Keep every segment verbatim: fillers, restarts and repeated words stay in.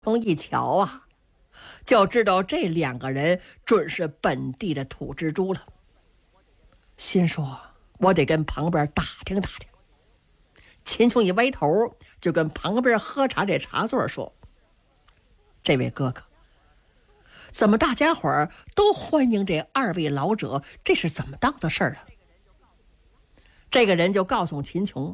从一瞧啊，就知道这两个人准是本地的土蜘蛛了。心说我得跟旁边打听打听。秦琼一歪头就跟旁边喝茶这茶座说，这位哥哥，怎么大家伙儿都欢迎这二位老者，这是怎么当的事儿啊？这个人就告诉秦琼，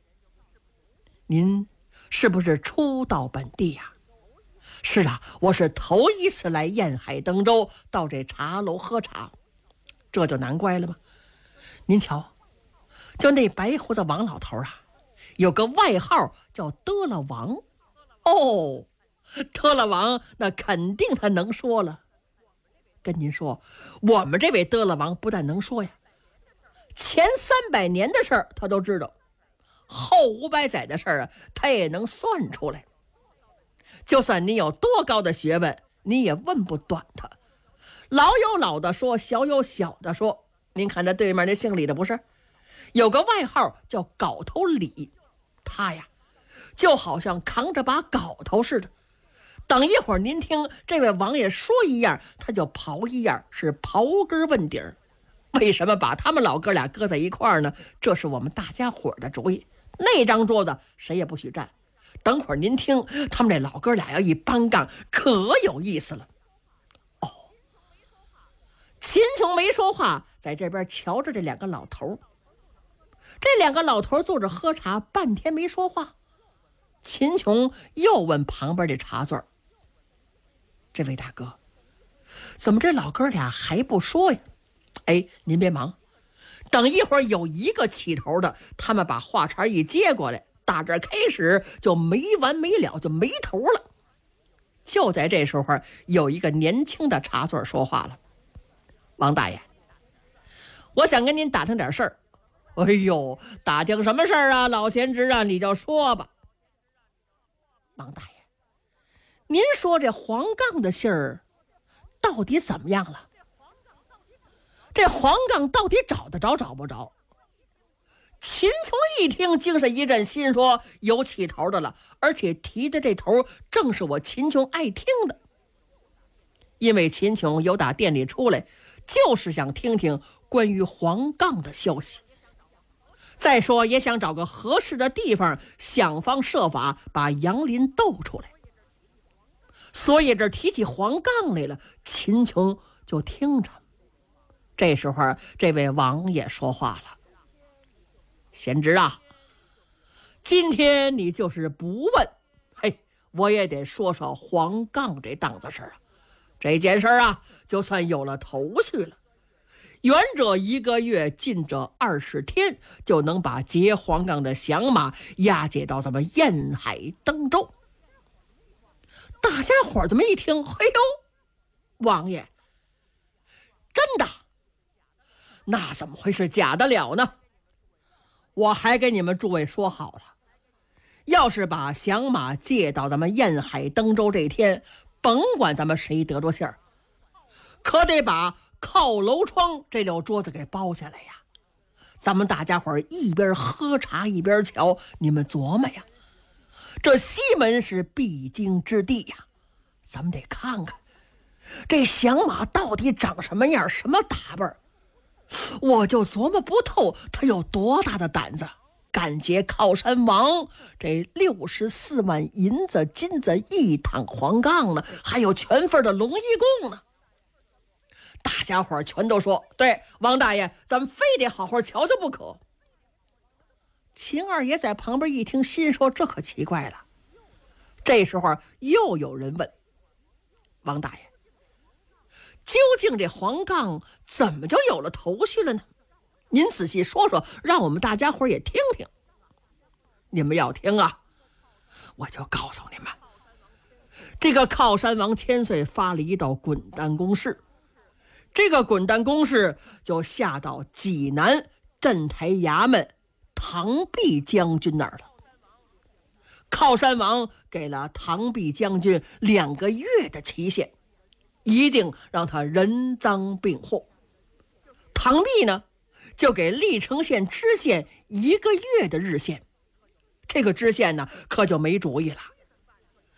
您是不是初到本地呀、啊？是啊，我是头一次来沿海登州，到这茶楼喝茶。这就难怪了吗？您瞧，就那白胡子王老头啊，有个外号叫得了王。哦，得了王，那肯定他能说了。跟您说，我们这位得了王不但能说呀，前三百年的事儿他都知道，后五百载的事儿啊，他也能算出来。就算你有多高的学问，你也问不短他。老有老的说，小有小的说。您看这对面那姓李的不是有个外号叫镐头李，他呀就好像扛着把镐头似的，等一会儿您听这位王爷说一样，他就刨一样，是刨根问底儿。为什么把他们老哥俩搁在一块儿呢？这是我们大家伙的主意，那张桌子谁也不许站。等会儿您听他们这老哥俩要一搬杠，可有意思了。哦，秦琼没说话，在这边瞧着这两个老头。这两个老头坐着喝茶，半天没说话。秦琼又问旁边的茶座，这位大哥，怎么这老哥俩还不说呀？哎，您别忙，等一会儿有一个起头的，他们把话茬一接过来，打这开始就没完没了，就没头了。就在这时候，有一个年轻的茶座说话了，王大爷，我想跟您打听点事儿。哎呦，打听什么事儿啊？老贤侄啊，你就说吧。王大爷，您说这黄杠的信儿到底怎么样了？这黄杠到底找得着找不着？秦琼一听精神一振，心说有起头的了，而且提的这头正是我秦琼爱听的。因为秦琼由打店里出来，就是想听听关于黄杠的消息，再说也想找个合适的地方，想方设法把杨林斗出来。所以这提起黄杠来了，秦琼就听着。这时候这位王爷说话了，贤侄啊，今天你就是不问，嘿，我也得说说黄杠这档子事儿啊。这件事儿啊，就算有了头绪了。远者一个月，近者二十天，就能把劫黄杠的响马押解到咱们沿海登州。大家伙这么一听，嘿呦，王爷，真的？那怎么会是假的了呢？我还跟你们诸位说好了，要是把响马借到咱们沿海登州这天，甭管咱们谁得着信儿，可得把靠楼窗这溜桌子给包下来呀。咱们大家伙一边喝茶一边瞧，你们琢磨呀，这西门是必经之地呀，咱们得看看这响马到底长什么样，什么打扮。我就琢磨不透他有多大的胆子，敢劫靠山王这六十四万银子金子一趟黄杠呢，还有全份的龙衣贡呢。大家伙全都说对，王大爷，咱们非得好好瞧瞧不可。秦二爷在旁边一听，心说这可奇怪了。这时候又有人问，王大爷，究竟这黄杠怎么就有了头绪了呢？您仔细说说，让我们大家伙也听听。你们要听啊，我就告诉你们，这个靠山王千岁发了一道滚蛋公示，这个滚蛋公示就下到济南镇台衙门唐弼将军那儿了。靠山王给了唐弼将军两个月的期限，一定让他人赃并获。唐弼呢，就给历城县知县一个月的日限。这个知县呢，可就没主意了。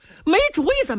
没主意怎么